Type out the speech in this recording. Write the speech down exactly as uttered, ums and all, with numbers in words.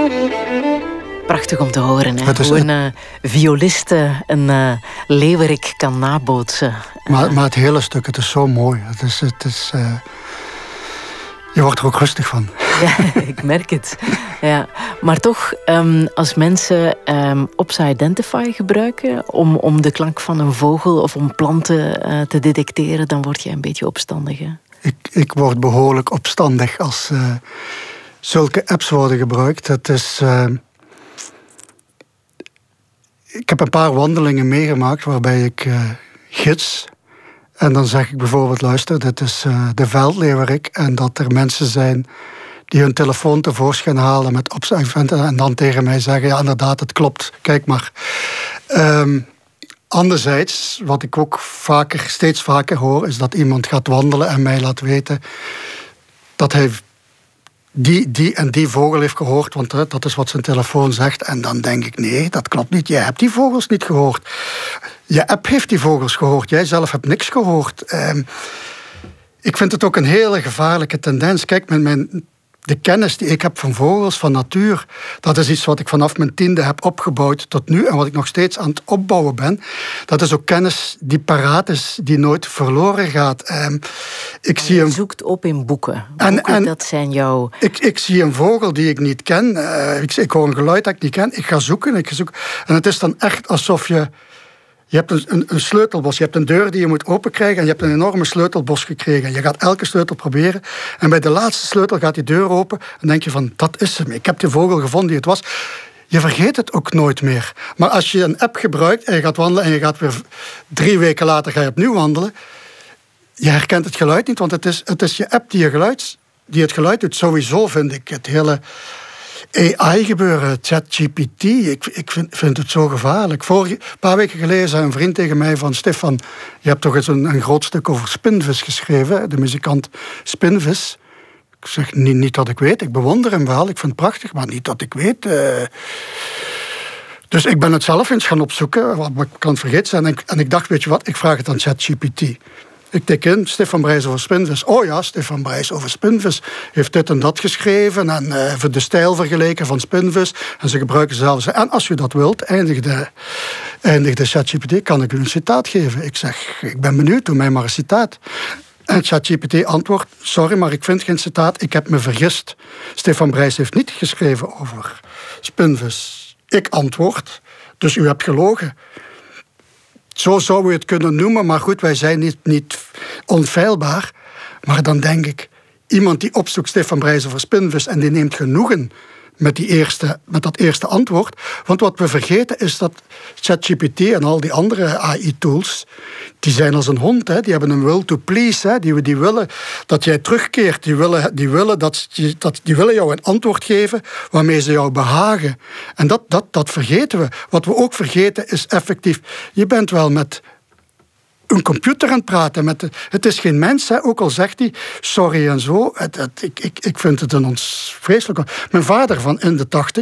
Prachtig om te horen, hè? Hoe een uh, violiste een uh, leeuwerik kan nabootsen. Maar, maar het hele stuk, het is zo mooi. Het is, het is, uh, je wordt er ook rustig van. Ja, ik merk het. Ja. Maar toch, um, als mensen um, Opsa Identify gebruiken om, om de klank van een vogel of om planten uh, te detecteren, dan word je een beetje opstandig, hè? Ik, ik word behoorlijk opstandig als uh, zulke apps worden gebruikt. Het is... Uh, Ik heb een paar wandelingen meegemaakt waarbij ik uh, gids. En dan zeg ik bijvoorbeeld, luister, dit is uh, de veldleeuwerik. En dat er mensen zijn die hun telefoon tevoorschijn halen met Opsa en dan tegen mij zeggen, ja inderdaad, het klopt, kijk maar. Um, anderzijds, wat ik ook vaker, steeds vaker hoor, is dat iemand gaat wandelen en mij laat weten dat hij die, die en die vogel heeft gehoord, want hè, dat is wat zijn telefoon zegt. En dan denk ik, nee, dat klopt niet. Jij hebt die vogels niet gehoord. Je app heeft die vogels gehoord. Jij zelf hebt niks gehoord. Um, ik vind het ook een hele gevaarlijke tendens. Kijk, mijn, mijn, de kennis die ik heb van vogels, van natuur, dat is iets wat ik vanaf mijn tiende heb opgebouwd tot nu en wat ik nog steeds aan het opbouwen ben. Dat is ook kennis die paraat is, die nooit verloren gaat. Um, ik zie je een... zoekt op in boeken. boeken en, en dat zijn jouw... Ik, ik zie een vogel die ik niet ken. Uh, ik, ik hoor een geluid dat ik niet ken. Ik ga zoeken, ik ga zoeken. En het is dan echt alsof je... Je hebt een, een, een sleutelbos, je hebt een deur die je moet openkrijgen en je hebt een enorme sleutelbos gekregen. Je gaat elke sleutel proberen en bij de laatste sleutel gaat die deur open en denk je van, dat is hem. Ik heb die vogel gevonden die het was. Je vergeet het ook nooit meer. Maar als je een app gebruikt en je gaat wandelen en je gaat weer drie weken later ga je opnieuw wandelen, je herkent het geluid niet, want het is, het is je app die, je geluid, die het geluid doet. Sowieso vind ik het hele A I-gebeuren, ChatGPT, ik, ik vind, vind het zo gevaarlijk. Vorige, een paar weken geleden zei een vriend tegen mij van, Stefan, je hebt toch eens een, een groot stuk over Spinvis geschreven, de muzikant Spinvis. Ik zeg, niet, niet dat ik weet, ik bewonder hem wel, ik vind het prachtig, maar niet dat ik weet. Uh... Dus ik ben het zelf eens gaan opzoeken, wat ik kan het vergeten zijn. En ik, en ik dacht, weet je wat, ik vraag het aan ChatGPT. Ik tik in, Stefan Brijs over Spinvis. Oh ja, Stefan Brijs over Spinvis. Heeft dit en dat geschreven en uh, de stijl vergeleken van Spinvis. En ze gebruiken zelfs. En als u dat wilt, eindigde, eindigde ChatGPT, kan ik u een citaat geven. Ik zeg, ik ben benieuwd, doe mij maar een citaat. En ChatGPT antwoordt, sorry, maar ik vind geen citaat, ik heb me vergist. Stefan Brijs heeft niet geschreven over Spinvis. Ik antwoord, dus u hebt gelogen. Zo zou je het kunnen noemen, maar goed, wij zijn niet, niet onfeilbaar. Maar dan denk ik, iemand die opzoekt Stefan Brijs over Spinvis en die neemt genoegen met, die eerste, met dat eerste antwoord. Want wat we vergeten is dat ChatGPT en al die andere A I-tools, die zijn als een hond, hè? Die hebben een will to please, hè? Die, die willen dat jij terugkeert, die willen, die, willen dat, dat, die willen jou een antwoord geven waarmee ze jou behagen. En dat, dat, dat vergeten we. Wat we ook vergeten is effectief, je bent wel met een computer aan het praten. Met de, het is geen mens, hè, ook al zegt hij sorry en zo. Het, het, ik, ik, ik vind het een ons vreselijk. Mijn vader van in de tachtig,